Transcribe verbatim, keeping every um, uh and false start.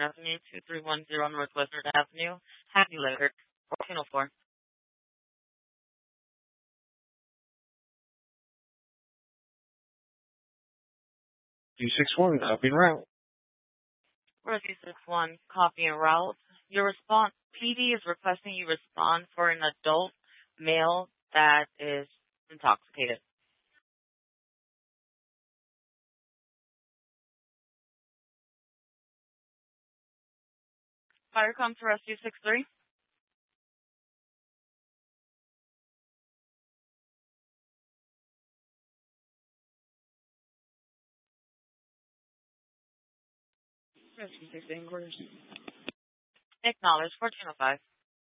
Western Avenue, two three one zero North Western Avenue, Happy Laker, fourteen oh four. two six one, copy and route. Rescue six one, copy and route. Your response, P D is requesting you respond for an adult male that is intoxicated. Fire come to Rescue six three. Rescue six three, quarters. Acknowledge, fourteen oh five.